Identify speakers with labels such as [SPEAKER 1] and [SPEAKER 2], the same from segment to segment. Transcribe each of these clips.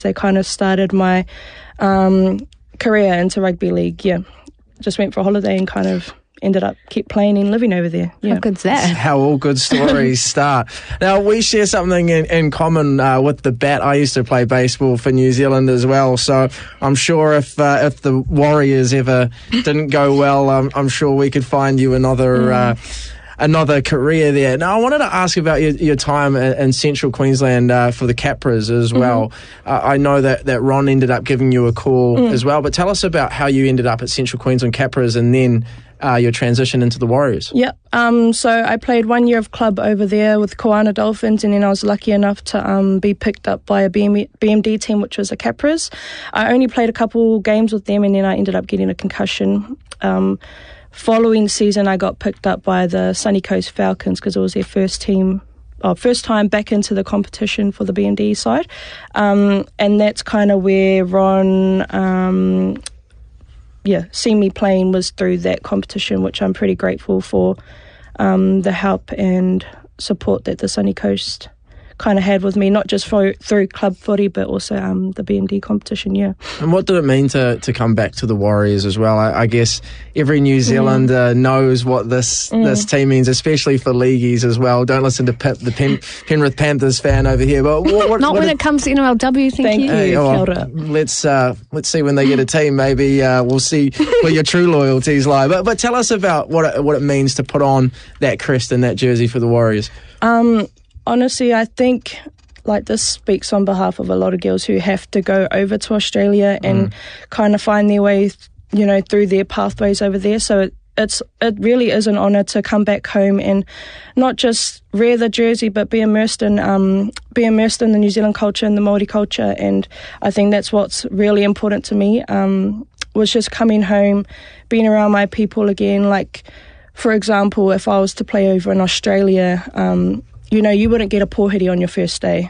[SPEAKER 1] They kind of started my career into rugby league. Yeah, just went for a holiday and kind of ended up keep playing and living over there. Yeah.
[SPEAKER 2] How good's that?
[SPEAKER 3] That's how all good stories start. Now, we share something in common with the bat. I used to play baseball for New Zealand as well, so I'm sure if the Warriors ever didn't go well, I'm sure we could find you another career there. Now, I wanted to ask about your time in Central Queensland for the Capras as well. I know that Ron ended up giving you a call as well, but tell us about how you ended up at Central Queensland Capras and then your transition into the Warriors.
[SPEAKER 1] Yep. So I played 1 year of club over there with Koana Dolphins, and then I was lucky enough to be picked up by a BMD team, which was the Capras. I only played a couple games with them, and then I ended up getting a concussion. Following season, I got picked up by the Sunny Coast Falcons because it was their first time back into the competition for the BMD side. And that's kind of where Ron seen me playing, was through that competition, which I'm pretty grateful for the help and support that the Sunny Coast kind of had with me, not just through club footy, but also the BMD competition. Yeah.
[SPEAKER 3] And what did it mean to come back to the Warriors as well? I guess every New Zealander knows what this team means, especially for leagueies as well. Don't listen to Pip, the Penrith Panthers fan over here. But
[SPEAKER 2] not when it comes to NRLW. Thank you.
[SPEAKER 1] Hey,
[SPEAKER 3] let's see when they get a team. Maybe we'll see where your true loyalties lie. But tell us about what it means to put on that crest and that jersey for the Warriors.
[SPEAKER 1] Honestly, I think this speaks on behalf of a lot of girls who have to go over to Australia and kind of find their way, through their pathways over there. So it really is an honour to come back home and not just wear the jersey, but be immersed in the New Zealand culture and the Māori culture. And I think that's what's really important to me. Was just coming home, being around my people again. Like, for example, if I was to play over in Australia, you wouldn't get a pōhiri on your first day,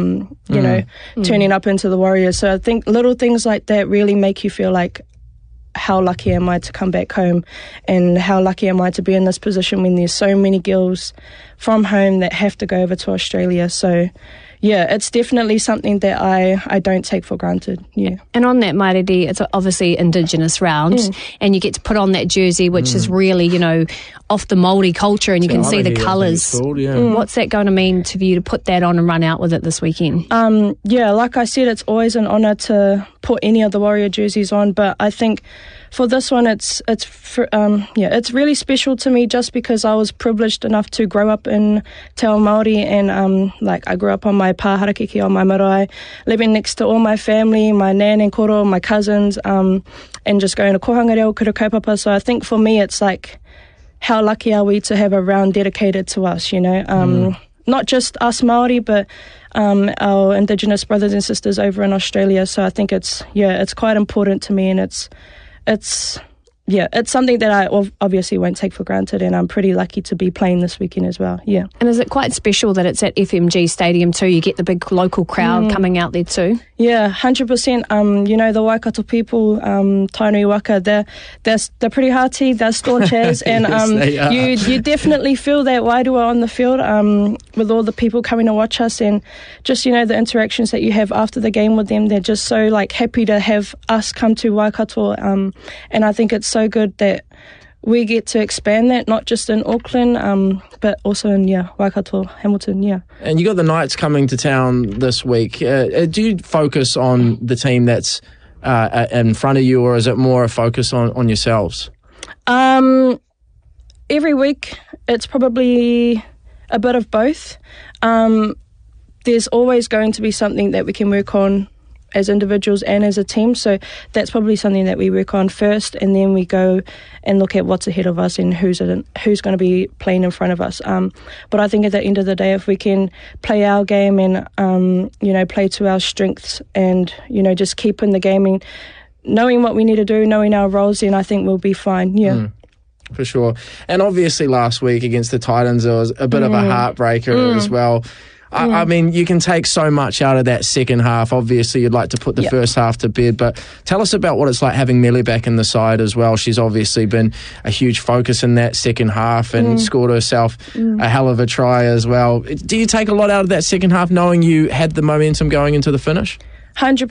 [SPEAKER 1] turning up into the Warriors. So I think little things like that really make you feel like, how lucky am I to come back home, and how lucky am I to be in this position when there's so many girls from home that have to go over to Australia. So yeah, it's definitely something that I don't take for granted. Yeah.
[SPEAKER 2] And on that Mairiri, it's obviously Indigenous round, and you get to put on that jersey, which is really, off the Māori culture, and you can see the colours. What's that going to mean to you to put that on and run out with it this weekend?
[SPEAKER 1] Like I said, it's always an honour to put any of the Warrior jerseys on, but I think for this one, it's really special to me, just because I was privileged enough to grow up in Te Ao Māori, and I grew up on my pāharakeke on my marae, living next to all my family, my nan and koro, my cousins, and just going to kohanga reo, kura kaupapa. So I think for me, it's like, how lucky are we to have a round dedicated to us, not just us Māori, but our Indigenous brothers and sisters over in Australia. So I think it's quite important to me, and it's something that I obviously won't take for granted, and I'm pretty lucky to be playing this weekend as well. Yeah.
[SPEAKER 2] And is it quite special that it's at FMG Stadium too? You get the big local crowd coming out there too? Yeah,
[SPEAKER 1] 100%. The Waikato people, Tainui Waka, they're pretty hearty, they're staunch as, and you definitely feel that wairua on the field with all the people coming to watch us, and just, the interactions that you have after the game with them. They're just so happy to have us come to Waikato, and I think it's so good that we get to expand that, not just in Auckland, but also in Waikato, Hamilton. Yeah.
[SPEAKER 3] And you got the Knights coming to town this week. Do you focus on the team that's in front of you, or is it more a focus on yourselves?
[SPEAKER 1] Every week, it's probably a bit of both. There's always going to be something that we can work on as individuals and as a team, so that's probably something that we work on first, and then we go and look at what's ahead of us and who's going to be playing in front of us. But I think at the end of the day, if we can play our game and play to our strengths, and just keep in the game and knowing what we need to do, knowing our roles, then I think we'll be fine. Yeah.
[SPEAKER 3] For sure. And obviously last week against the Titans, it was a bit of a heartbreaker as well. I mean, you can take so much out of that second half. Obviously, you'd like to put the first half to bed, but tell us about what it's like having Melly back in the side as well. She's obviously been a huge focus in that second half and scored herself a hell of a try as well. Do you take a lot out of that second half, knowing you had the momentum going into the finish?
[SPEAKER 1] 100%.